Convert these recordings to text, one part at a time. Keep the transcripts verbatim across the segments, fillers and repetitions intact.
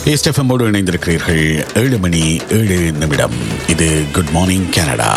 East FM ஓடு இணைந்திருக்கிறீர்கள். ஏழு மணி ஏழு நிமிடம். இது குட் மார்னிங் கனடா.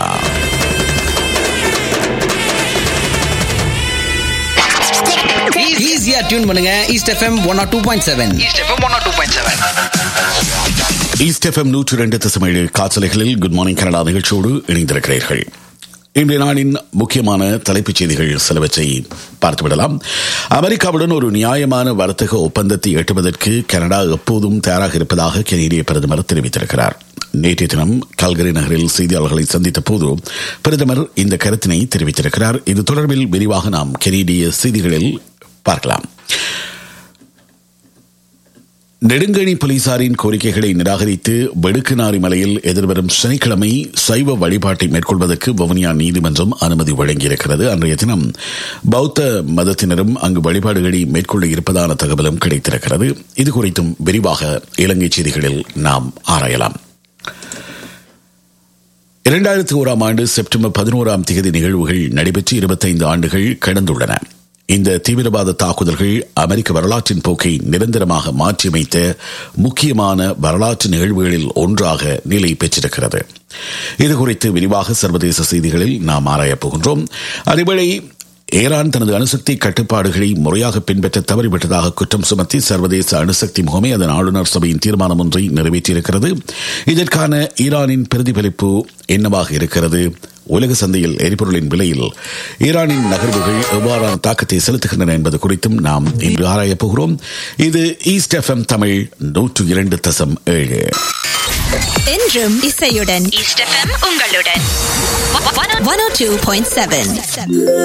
ஈஸியா டியூன் பண்ணுங்க. East FM one R two point seven. East FM one R two point seven. East FM நூற்றி இரண்டு தசம் ஏழு காற்றலைகளில் குட் மார்னிங் கனடா நிகழ்ச்சியோடு இணைந்திருக்கிறீர்கள். இன்றைய நாளின் முக்கியமான தலைப்புச் செய்திகள் சிலவற்றை பார்த்துவிடலாம். அமெரிக்காவுடன் ஒரு நியாயமான வர்த்தக ஒப்பந்தத்தை எட்டுவதற்கு கனடா எப்போதும் தயாராக இருப்பதாக கனேடிய பிரதமர் தெரிவித்திருக்கிறார். நேற்றைய தினம் கல்கரி நகரில் செய்தியாளர்களை சந்தித்த போது பிரதமர் இந்த கருத்தினை தெரிவித்திருக்கிறார். இது தொடர்பில் விரிவாக நாம் கனேடிய செய்திகளில் பார்க்கலாம். நெடுங்கணி போலீசாரின் கோரிக்கைகளை நிராகரித்து வெடுக்குநாரி மலையில் எதிர்வரும் சனிக்கிழமை சைவ வழிபாட்டை மேற்கொள்வதற்கு வவுனியா நீதிமன்றம் அனுமதி வழங்கியிருக்கிறது. அன்றைய தினம் பௌத்த மதத்தினரும் அங்கு வழிபாடுகளை மேற்கொள்ள இருப்பதான தகவலும் கிடைத்திருக்கிறது. இது குறித்தும் விரிவாக இலங்கை செய்திகளில் நாம் ஆராயலாம். இரண்டாயிரத்தி ஓராம் ஆண்டு செப்டம்பர் பதினோராம் தேதி நிகழ்வுகள் நடைபெற்று இருபத்தைந்து ஆண்டுகள் கடந்துள்ளன. இந்த தீவிரவாத தாக்குதல்கள் அமெரிக்க வரலாற்றின் போக்கை நிரந்தரமாக மாற்றியமைத்த முக்கியமான வரலாற்று நிகழ்வுகளில் ஒன்றாக நிலை பெற்றிருக்கிறது. இதுகுறித்து விரிவாக சர்வதேச செய்திகளில் நாம் ஆராயப் போகின்றோம். அதேவேளை ஈரான் தனது அணுசக்தி கட்டுப்பாடுகளை முறையாக பின்பற்ற தவறிவிட்டதாக குற்றம் சுமத்தி சர்வதேச அணுசக்தி முகமை அதன் ஆளுநர் சபையின் தீர்மானம் ஒன்றை நிறைவேற்றியிருக்கிறது. இதற்கான ஈரானின் பிரதிபலிப்பு என்னவாக இருக்கிறது? உலக சந்தையில் எரிபொருளின் விலையில் ஈரானின் நகர்வுகள் எவ்வாறான தாக்கத்தை செலுத்துகின்றன என்பது குறித்தும் நாம் இன்று ஆராயப் போகிறோம். இது ஈஸ்ட் எஃப்எம் தமிழ் நூற்று இரண்டு தசம் ஏழு. என்றும் இசையுடன் ஈஸ்ட் எஃப்எம் உங்களுடன் ஒன் ஓ டூ பாயிண்ட் செவன்.